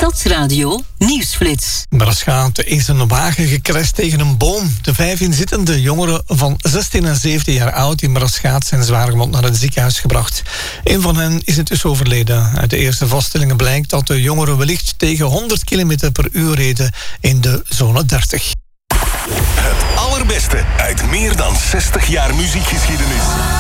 Stadsradio Nieuwsflits. Maarschate is een wagen gecrashed tegen een boom. De 5 inzittende jongeren van 16 en 17 jaar oud in Maarschate zijn zwaargewond naar het ziekenhuis gebracht. Een van hen is intussen overleden. Uit de eerste vaststellingen blijkt dat de jongeren wellicht tegen 100 km per uur reden in de zone 30. Het allerbeste uit meer dan 60 jaar muziekgeschiedenis.